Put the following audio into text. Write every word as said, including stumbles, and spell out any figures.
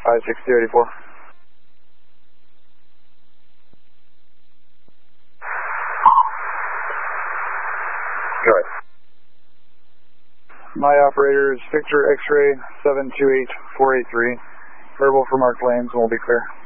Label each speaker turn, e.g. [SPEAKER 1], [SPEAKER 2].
[SPEAKER 1] five six two eight four.
[SPEAKER 2] Go ahead.
[SPEAKER 1] My operator is Victor X-ray seven two eight four eight three. Verbal for Mark Lanes and we'll be clear.